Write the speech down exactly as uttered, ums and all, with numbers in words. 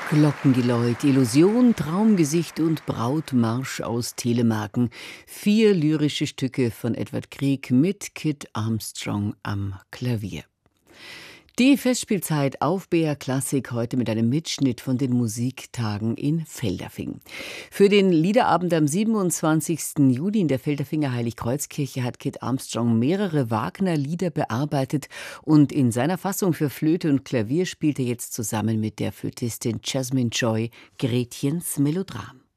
Glockengeläut, Illusion, Traumgesicht und Brautmarsch aus Telemarken. Vier lyrische Stücke von Edward Grieg mit Kit Armstrong am Klavier. Die Festspielzeit auf B R Klassik heute mit einem Mitschnitt von den Musiktagen in Feldafing. Für den Liederabend am siebenundzwanzigsten Juli in der Feldaffinger Heiligkreuzkirche hat Kit Armstrong mehrere Wagner-Lieder bearbeitet und in seiner Fassung für Flöte und Klavier spielt er jetzt zusammen mit der Flötistin Jasmine Joy Gretchens Melodram.